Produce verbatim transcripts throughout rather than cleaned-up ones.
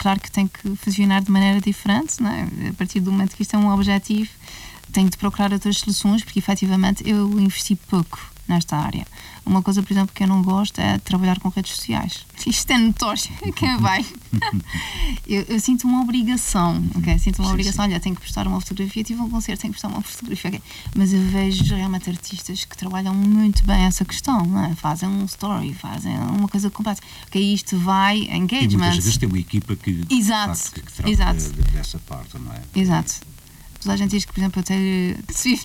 claro que tem que funcionar de maneira diferente, não é? A partir do momento que isto é um objetivo, tenho de procurar outras soluções, porque efetivamente eu investi pouco nesta área. Uma coisa, por exemplo, que eu não gosto é trabalhar com redes sociais. Isto é notório, quem vai? eu, eu sinto uma obrigação, ok? Sinto uma sim, obrigação, sim. olha, tenho que postar uma fotografia, tive um concerto, tenho que postar uma fotografia, okay? Mas eu vejo realmente artistas que trabalham muito bem essa questão, não é? Fazem um story, fazem uma coisa completa. Ok, isto vai, engagement. E muitas vezes tem uma equipa que, exato, de facto, que, que trata exato. De, de, dessa parte, não é? Exato. Toda a gente diz que, por exemplo, eu tenho Swift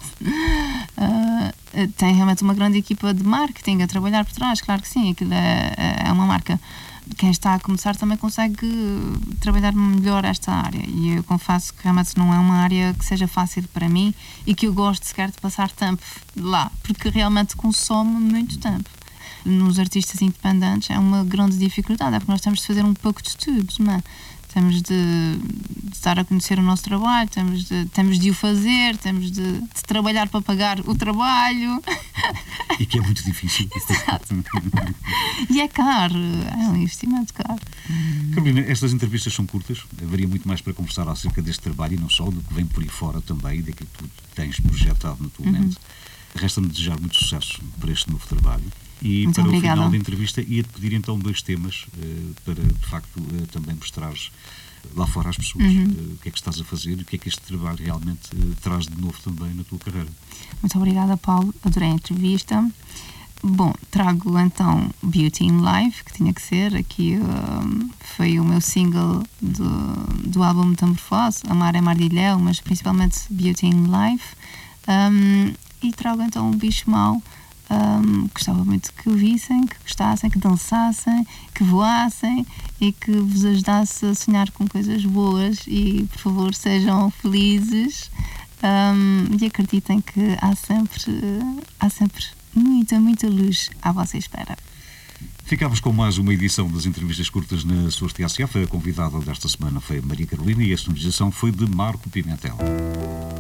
uh, tem realmente uma grande equipa de marketing a trabalhar por trás, claro que sim, aquilo é, é uma marca. Quem está a começar também consegue trabalhar melhor esta área, e eu confesso que realmente não é uma área que seja fácil para mim e que eu gosto sequer de passar tempo lá, porque realmente consome muito tempo. Nos artistas independentes é uma grande dificuldade, é porque nós temos de fazer um pouco de tudo, não é? Temos de, de dar a conhecer o nosso trabalho, temos de, temos de o fazer, temos de, de trabalhar para pagar o trabalho. E que é muito difícil. Exato. E é caro, é um investimento caro. Carolina, estas entrevistas são curtas, haveria muito mais para conversar acerca deste trabalho e não só, do que vem por aí fora também, daquilo que tu tens projetado no teu momento. Uhum. Resta-me desejar muito sucesso para este novo trabalho. E muito para obrigada. O final da entrevista ia-te pedir então dois temas uh, para, de facto, uh, também mostrares lá fora às pessoas uhum. uh, o que é que estás a fazer e o que é que este trabalho realmente uh, traz de novo também na tua carreira. Muito obrigada, Paulo. Adorei a entrevista. Bom, trago então Beauty in Life, que tinha que ser. Aqui um, foi o meu single do, do álbum Metamorfose, Amar é Mardilhão, mas principalmente Beauty in Life. Um, e trago então o Bicho Mau. Um, gostava muito que ouvissem, que gostassem, que dançassem, que voassem e que vos ajudasse a sonhar com coisas boas e, por favor, sejam felizes um, e acreditem que há sempre, há sempre muita, muita luz à vossa espera. Ficámos com mais uma edição das entrevistas curtas na sua T S F. A convidada desta semana foi a Maria Carolina e a sonorização foi de Marco Pimentel.